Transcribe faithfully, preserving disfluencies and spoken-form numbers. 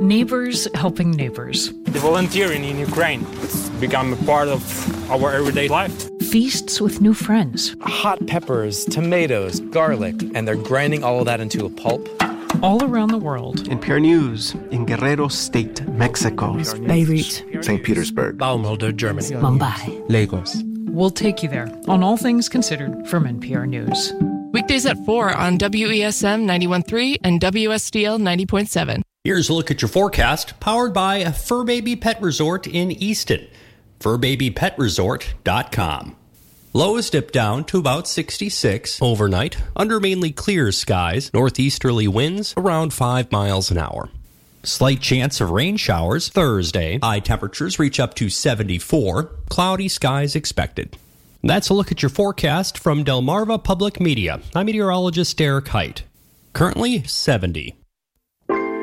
Neighbors helping neighbors. The volunteering in Ukraine, it's become a part of our everyday life. Feasts with new friends. Hot peppers, tomatoes, garlic, and they're grinding all of that into a pulp. All around the world. N P R News in Guerrero State, Mexico. Beirut. Saint Petersburg. Baumholder, Germany. Mumbai. Lagos. We'll take you there on All Things Considered from N P R News. Weekdays at four on W E S M ninety-one point three and W S D L ninety point seven. Here's a look at your forecast, powered by Fur Baby Pet Resort in Easton. fur baby pet resort dot com. Lows dip down to about sixty-six overnight, under mainly clear skies, northeasterly winds around five miles an hour. Slight chance of rain showers Thursday. High temperatures reach up to seventy-four. Cloudy skies expected. That's a look at your forecast from Delmarva Public Media. I'm meteorologist Derek Height. Currently seventy.